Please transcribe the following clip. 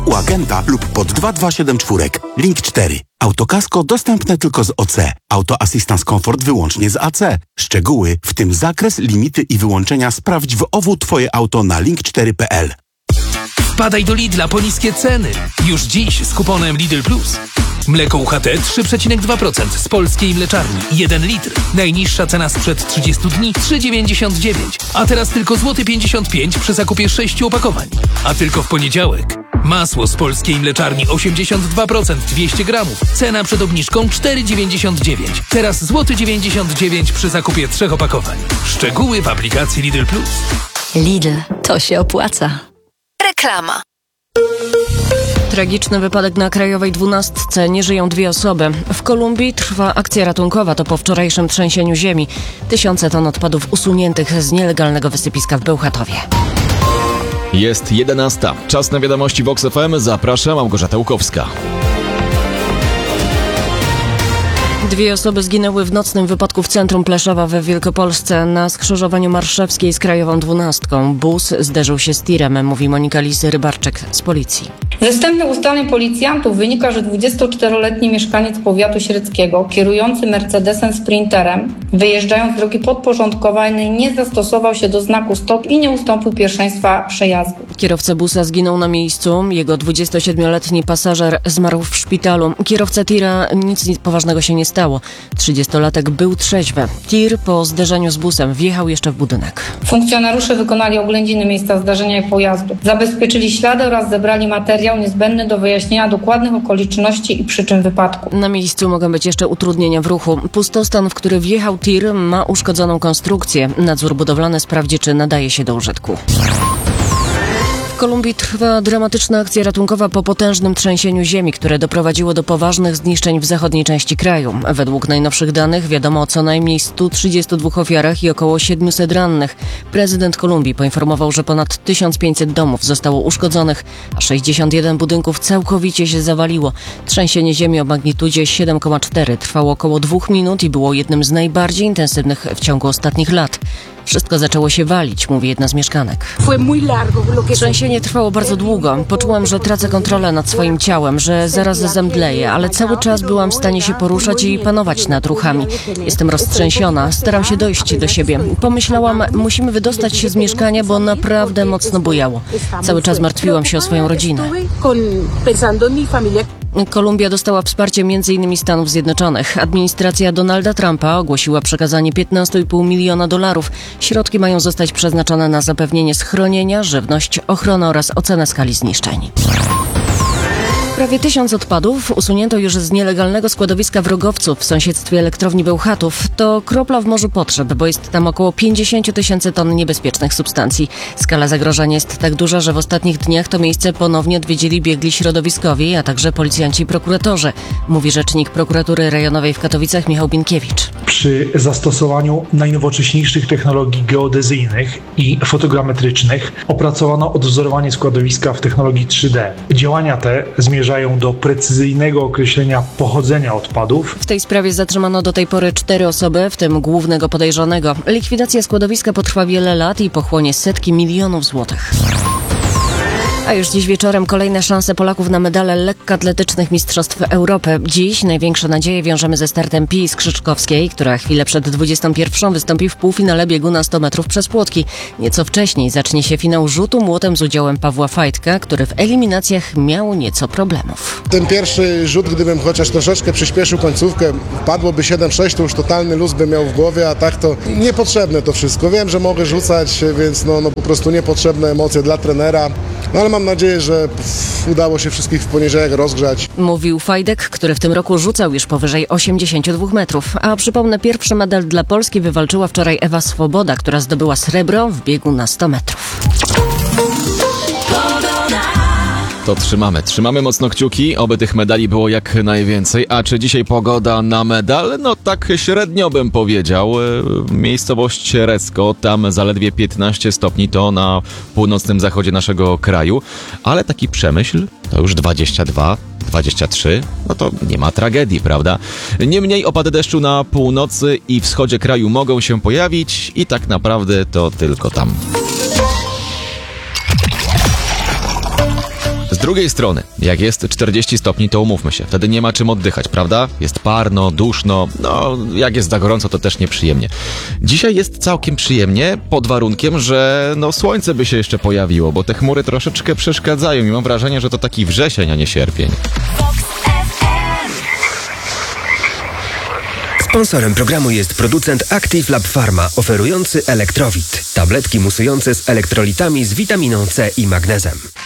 U agenta lub pod 2274. Link 4. Autokasko dostępne tylko z OC. Auto Assistance Comfort wyłącznie z AC. Szczegóły, w tym zakres, limity i wyłączenia sprawdź w OWU Twoje auto na link4.pl. Wpadaj do Lidla po niskie ceny. Już dziś z kuponem Lidl Plus. Mleko UHT 3,2% z polskiej mleczarni. 1 litr. Najniższa cena sprzed 30 dni 3,99. A teraz tylko złoty 55 przy zakupie 6 opakowań. A tylko w poniedziałek. Masło z polskiej mleczarni 82%, 200 gramów. Cena przed obniżką 4,99. Teraz złoty 99 przy zakupie 3 opakowań. Szczegóły w aplikacji Lidl Plus. Lidl, to się opłaca. Reklama. Tragiczny wypadek na Krajowej 12. Nie żyją 2 osoby. W Kolumbii trwa akcja ratunkowa, to po wczorajszym trzęsieniu ziemi. Tysiące ton odpadów usuniętych z nielegalnego wysypiska w Bełchatowie. Jest 11. Czas na wiadomości Vox FM. Zaprasza Małgorzata Łukowska. 2 osoby zginęły w nocnym wypadku w centrum Pleszowa w Wielkopolsce na skrzyżowaniu Marszewskiej z Krajową 12. Bus zderzył się z tirem, mówi Monika Lisy-Rybarczyk z policji. Ze wstępnych ustaleń policjantów wynika, że 24-letni mieszkaniec powiatu średzkiego, kierujący Mercedesem Sprinterem, wyjeżdżając z drogi podporządkowanej, nie zastosował się do znaku stop i nie ustąpił pierwszeństwa przejazdu. Kierowca busa zginął na miejscu. Jego 27-letni pasażer zmarł w szpitalu. Kierowca tira nic poważnego się nie stało. 30-latek był trzeźwy. Tir po zderzeniu z busem wjechał jeszcze w budynek. Funkcjonariusze wykonali oględziny miejsca zdarzenia i pojazdu. Zabezpieczyli ślady oraz zebrali materiał niezbędny do wyjaśnienia dokładnych okoliczności i przyczyn wypadku. Na miejscu mogą być jeszcze utrudnienia w ruchu. Pustostan, w który wjechał tir, ma uszkodzoną konstrukcję. Nadzór budowlany sprawdzi, czy nadaje się do użytku. W Kolumbii trwa dramatyczna akcja ratunkowa po potężnym trzęsieniu ziemi, które doprowadziło do poważnych zniszczeń w zachodniej części kraju. Według najnowszych danych wiadomo o co najmniej 132 ofiarach i około 700 rannych. Prezydent Kolumbii poinformował, że ponad 1500 domów zostało uszkodzonych, a 61 budynków całkowicie się zawaliło. Trzęsienie ziemi o magnitudzie 7,4 trwało około 2 minut i było jednym z najbardziej intensywnych w ciągu ostatnich lat. Wszystko zaczęło się walić, mówi jedna z mieszkanek. Trzęsienie trwało bardzo długo. Poczułam, że tracę kontrolę nad swoim ciałem, że zaraz zemdleję, ale cały czas byłam w stanie się poruszać i panować nad ruchami. Jestem roztrzęsiona, staram się dojść do siebie. Pomyślałam, musimy wydostać się z mieszkania, bo naprawdę mocno bujało. Cały czas martwiłam się o swoją rodzinę. Kolumbia dostała wsparcie m.in. Stanów Zjednoczonych. Administracja Donalda Trumpa ogłosiła przekazanie $15,5 miliona. Środki mają zostać przeznaczone na zapewnienie schronienia, żywność, ochronę oraz ocenę skali zniszczeń. Prawie 1000 odpadów usunięto już z nielegalnego składowiska w Rogowcu w sąsiedztwie elektrowni Bełchatów. To kropla w morzu potrzeb, bo jest tam około 50 000 ton niebezpiecznych substancji. Skala zagrożenia jest tak duża, że w ostatnich dniach to miejsce ponownie odwiedzili biegli środowiskowi, a także policjanci i prokuratorzy, mówi rzecznik prokuratury rejonowej w Katowicach Michał Binkiewicz. Przy zastosowaniu najnowocześniejszych technologii geodezyjnych i fotogrametrycznych opracowano odwzorowanie składowiska w technologii 3D. Działania te zmierzają do precyzyjnego określenia pochodzenia odpadów. W tej sprawie zatrzymano do tej pory 4 osoby, w tym głównego podejrzanego. Likwidacja składowiska potrwa wiele lat i pochłonie setki milionów złotych. A już dziś wieczorem kolejne szanse Polaków na medale lekkoatletycznych Mistrzostw Europy. Dziś największe nadzieje wiążemy ze startem Pii Skrzyczkowskiej, która chwilę przed 21 wystąpi w półfinale biegu na 100 metrów przez płotki. Nieco wcześniej zacznie się finał rzutu młotem z udziałem Pawła Fajtka, który w eliminacjach miał nieco problemów. Ten pierwszy rzut, gdybym chociaż troszeczkę przyspieszył końcówkę, padłoby 7-6, to już totalny luz bym miał w głowie, a tak to niepotrzebne to wszystko. Wiem, że mogę rzucać, więc no po prostu niepotrzebne emocje dla trenera. No ale mam nadzieję, że udało się wszystkich w poniedziałek rozgrzać. Mówił Fajdek, który w tym roku rzucał już powyżej 82 metrów. A przypomnę, pierwszy medal dla Polski wywalczyła wczoraj Ewa Swoboda, która zdobyła srebro w biegu na 100 metrów. To trzymamy mocno kciuki, oby tych medali było jak najwięcej. A czy dzisiaj pogoda na medal? No tak średnio bym powiedział. Miejscowość Resko, tam zaledwie 15 stopni, to na północnym zachodzie naszego kraju. Ale taki Przemyśl to już 22, 23, no to nie ma tragedii, prawda? Niemniej opady deszczu na północy i wschodzie kraju mogą się pojawić i tak naprawdę to tylko tam. drugiej strony, jak jest 40 stopni, to umówmy się, wtedy nie ma czym oddychać, prawda? Jest parno, duszno, no jak jest za gorąco, to też nieprzyjemnie. Dzisiaj jest całkiem przyjemnie, pod warunkiem, że no słońce by się jeszcze pojawiło, bo te chmury troszeczkę przeszkadzają i mam wrażenie, że to taki wrzesień, a nie sierpień. Sponsorem programu jest producent Active Lab Pharma, oferujący Elektrowit. Tabletki musujące z elektrolitami z witaminą C i magnezem.